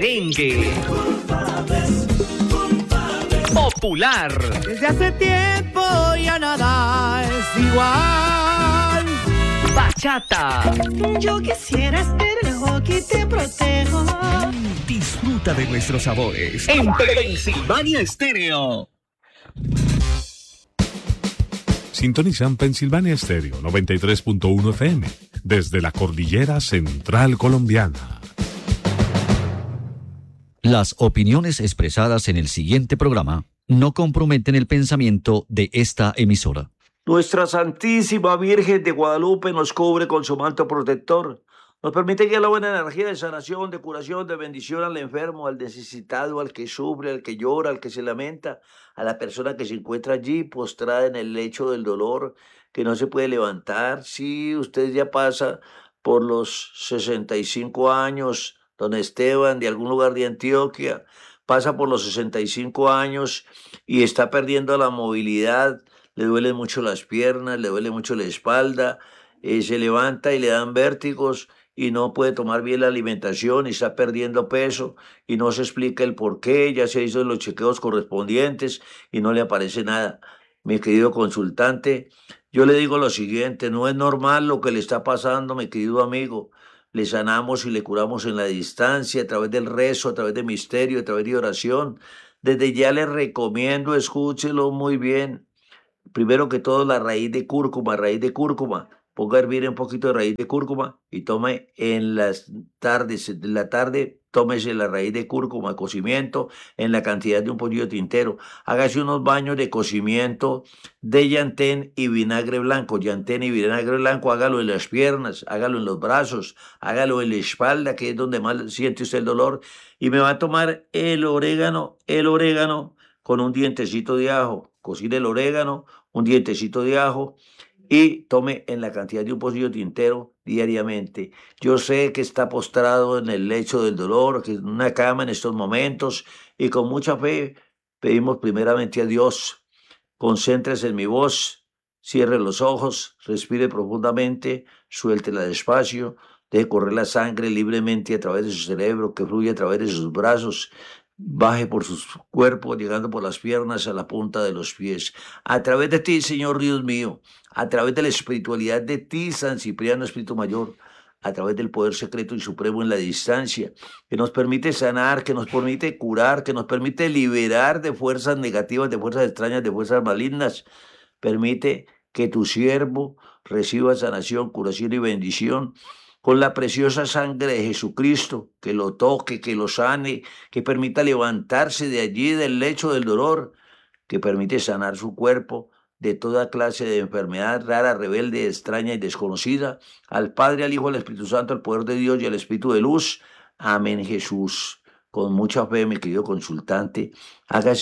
merengue, popular. Desde hace tiempo ya nada es igual. Bachata. Yo quisiera ser el ojo que te protejo. Disfruta de nuestros sabores en Pensilvania Estéreo. Sintonizan Pensilvania Estéreo 93.1 FM desde la cordillera central colombiana. Las opiniones expresadas en el siguiente programa no comprometen el pensamiento de esta emisora. Nuestra Santísima Virgen de Guadalupe nos cubre con su manto protector. Nos permite que la buena energía de sanación, de curación, de bendición al enfermo, al necesitado, al que sufre, al que llora, al que se lamenta, a la persona que se encuentra allí postrada en el lecho del dolor, que no se puede levantar. Si usted ya pasa por los 65 años, don Esteban, de algún lugar de Antioquia, pasa por los 65 años y está perdiendo la movilidad, le duelen mucho las piernas, le duele mucho la espalda, se levanta y le dan vértigos y no puede tomar bien la alimentación y está perdiendo peso y no se explica el por qué, ya se hizo los chequeos correspondientes y no le aparece nada. Mi querido consultante, yo le digo lo siguiente, no es normal lo que le está pasando, mi querido amigo. Le sanamos y le curamos en la distancia, a través del rezo, a través de misterio, a través de oración. Desde ya le recomiendo, escúchelo muy bien. Primero que todo, la raíz de cúrcuma, raíz de cúrcuma. Ponga a hervir un poquito de raíz de cúrcuma y tome en las tardes, de la tarde, tómese la raíz de cúrcuma, cocimiento, en la cantidad de un poquillo tintero. Hágase unos baños de cocimiento de llantén y vinagre blanco. Llantén y vinagre blanco, hágalo en las piernas, hágalo en los brazos, hágalo en la espalda, que es donde más siente usted el dolor. Y me va a tomar el orégano con un dientecito de ajo. Cocine el orégano, un dientecito de ajo y tome en la cantidad de un pocillo tintero diariamente. Yo sé que está postrado en el lecho del dolor, que en una cama en estos momentos, y con mucha fe pedimos primeramente a Dios. Concéntrese en mi voz, cierre los ojos, respire profundamente, suéltela despacio, deje correr la sangre libremente a través de su cerebro, que fluye a través de sus brazos, baje por sus cuerpos, llegando por las piernas a la punta de los pies. A través de ti, Señor Dios mío, a través de la espiritualidad de ti, San Cipriano, Espíritu Mayor, a través del poder secreto y supremo en la distancia, que nos permite sanar, que nos permite curar, que nos permite liberar de fuerzas negativas, de fuerzas extrañas, de fuerzas malignas. Permite que tu siervo reciba sanación, curación y bendición con la preciosa sangre de Jesucristo, que lo toque, que lo sane, que permita levantarse de allí, del lecho del dolor, que permite sanar su cuerpo de toda clase de enfermedad rara, rebelde, extraña y desconocida. Al Padre, al Hijo, al Espíritu Santo, al poder de Dios y al Espíritu de luz. Amén, Jesús. Con mucha fe, mi querido consultante, hagas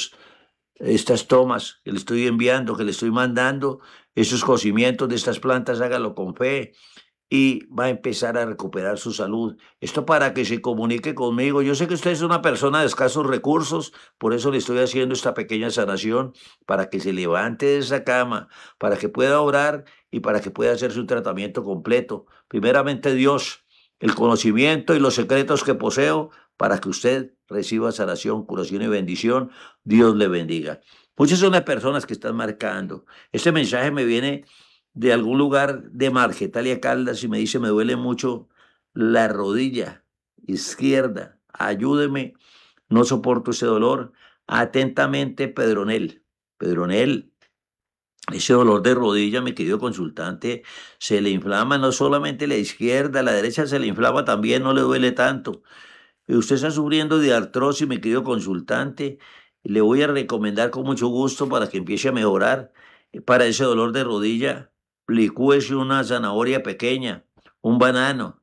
estas tomas que le estoy enviando, que le estoy mandando, esos cocimientos de estas plantas, hágalo con fe y va a empezar a recuperar su salud. Esto para que se comunique conmigo. Yo sé que usted es una persona de escasos recursos, por eso le estoy haciendo esta pequeña sanación, para que se levante de esa cama, para que pueda orar y para que pueda hacer su tratamiento completo. Primeramente Dios, el conocimiento y los secretos que poseo, para que usted reciba sanación, curación y bendición. Dios le bendiga. Muchas son las personas que están marcando. Este mensaje me viene de algún lugar de Margetalia Caldas y me dice: me duele mucho la rodilla izquierda, ayúdeme, no soporto ese dolor. Atentamente, Pedronel. Pedronel, ese dolor de rodilla, mi querido consultante, se le inflama no solamente la izquierda, la derecha se le inflama también, no le duele tanto. Usted está sufriendo de artrosis, mi querido consultante, le voy a recomendar con mucho gusto, para que empiece a mejorar para ese dolor de rodilla. Licúese una zanahoria pequeña, un banano,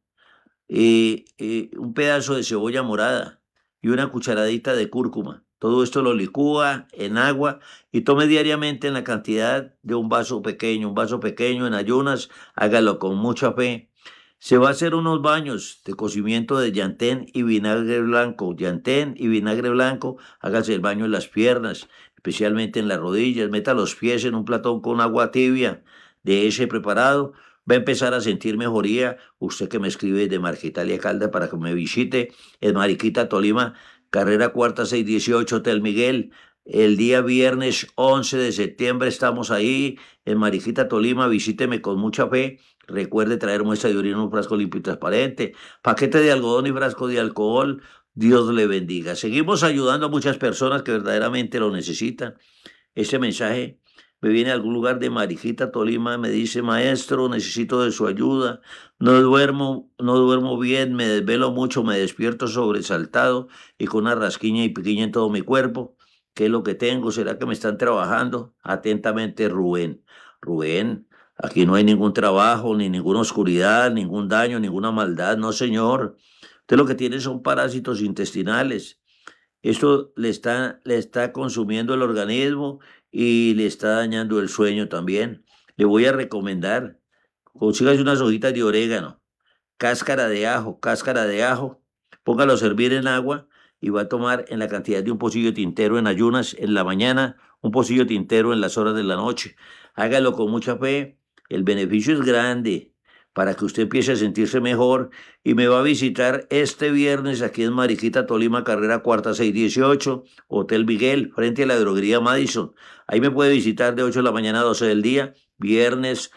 un pedazo de cebolla morada y una cucharadita de cúrcuma. Todo esto lo licúa en agua y tome diariamente en la cantidad de un vaso pequeño en ayunas. Hágalo con mucha fe. Se va a hacer unos baños de cocimiento de llantén y vinagre blanco. Llantén y vinagre blanco, hágase el baño en las piernas, especialmente en las rodillas. Meta los pies en un platón con agua tibia de ese preparado. va a empezar a sentir mejoría. Usted que me escribe de Marquitalia Caldas para que me visite en Mariquita, Tolima, carrera cuarta 618, Hotel Miguel. El día viernes 11 de septiembre estamos ahí en Mariquita, Tolima. Visíteme con mucha fe. Recuerde traer muestra de orina en un frasco limpio y transparente, paquete de algodón y frasco de alcohol. Dios le bendiga. Seguimos ayudando a muchas personas que verdaderamente lo necesitan. Este mensaje me viene de algún lugar de Mariquita, Tolima. Me dice: maestro, necesito de su ayuda. No duermo bien, me desvelo mucho, me despierto sobresaltado y con una rasquiña y piquiña en todo mi cuerpo. ¿Qué es lo que tengo? ¿Será que me están trabajando? Atentamente, Rubén. Rubén, aquí no hay ningún trabajo, ni ninguna oscuridad, ningún daño, ninguna maldad. No, señor. Usted lo que tiene son parásitos intestinales. Esto le está consumiendo el organismo y le está dañando el sueño también. Le voy a recomendar, consígase unas hojitas de orégano, cáscara de ajo, póngalo a servir en agua y va a tomar en la cantidad de un pocillo tintero en ayunas en la mañana, un pocillo tintero en las horas de la noche. Hágalo con mucha fe, el beneficio es grande para que usted empiece a sentirse mejor y me va a visitar este viernes aquí en Mariquita, Tolima, carrera cuarta 618, Hotel Miguel, frente a la droguería Madison. Ahí me puede visitar de 8 de la mañana a 12 del día, viernes,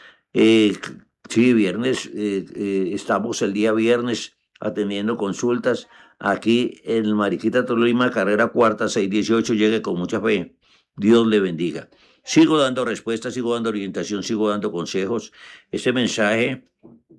estamos el día viernes atendiendo consultas aquí en Mariquita, Tolima, carrera cuarta 618, llegue con mucha fe. Dios le bendiga. Sigo dando respuestas, sigo dando orientación, sigo dando consejos. Este mensaje